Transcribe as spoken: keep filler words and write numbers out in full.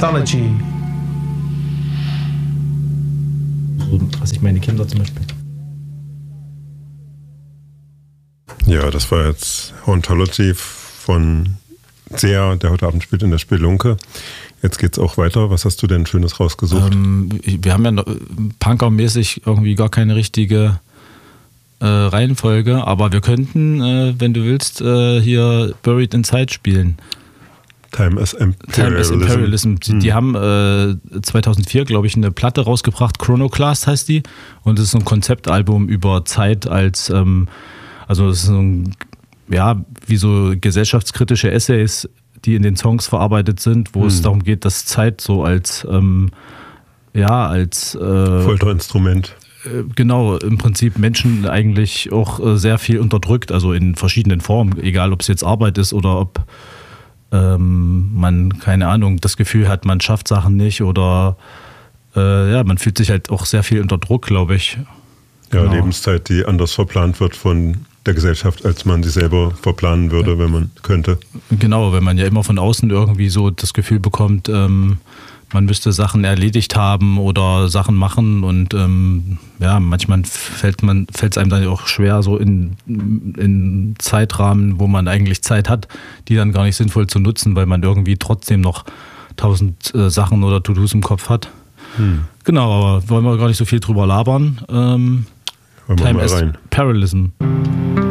Anthology. Was ich meine Kinder zum Beispiel. Ja, das war jetzt Hauntology von Sehr, der heute Abend spielt in der Spelunke. Jetzt geht's auch weiter. Was hast du denn Schönes rausgesucht? Ähm, wir haben ja punkermäßig irgendwie gar keine richtige äh, Reihenfolge, aber wir könnten, äh, wenn du willst, äh, hier Buried Inside spielen. Time as Imperialism. Time as Imperialism. Die, hm. die haben äh, zweitausendvier, glaube ich, eine Platte rausgebracht, Chronoclast heißt die. Und es ist so ein Konzeptalbum über Zeit als, ähm, also es ist so ein, ja, wie so gesellschaftskritische Essays, die in den Songs verarbeitet sind, wo hm. es darum geht, dass Zeit so als, ähm, ja, als äh, Folterinstrument. Äh, genau, im Prinzip Menschen eigentlich auch äh, sehr viel unterdrückt, also in verschiedenen Formen, egal ob es jetzt Arbeit ist oder ob man, keine Ahnung, das Gefühl hat, man schafft Sachen nicht oder äh, ja, man fühlt sich halt auch sehr viel unter Druck, glaube ich. Ja, genau. Lebenszeit, die anders verplant wird von der Gesellschaft, als man sie selber verplanen würde, ja. wenn man könnte. Genau, wenn man ja immer von außen irgendwie so das Gefühl bekommt, ähm, man müsste Sachen erledigt haben oder Sachen machen und ähm, ja, manchmal fällt man fällt es einem dann auch schwer, so in, in Zeitrahmen, wo man eigentlich Zeit hat, die dann gar nicht sinnvoll zu nutzen, weil man irgendwie trotzdem noch tausend äh, Sachen oder To-Dos im Kopf hat. Hm. Genau, aber wollen wir gar nicht so viel drüber labern. Ähm, Wollen wir Time mal as rein. Parallelism.